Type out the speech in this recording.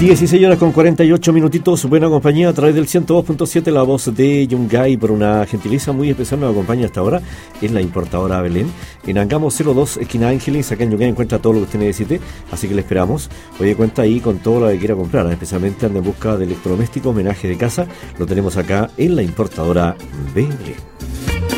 10 y 6 horas con 48 minutitos, buena compañía a través del 102.7, la voz de Yungay. Por una gentileza muy especial nos acompaña hasta ahora, es la importadora Belén. En Angamos 02, esquina Ángeles, acá en Yungay encuentra todo lo que usted necesite, así que le esperamos. Oye, cuenta ahí con todo lo que quiera comprar, especialmente anda en busca de electrodomésticos, homenaje de casa, lo tenemos acá en la importadora Belén.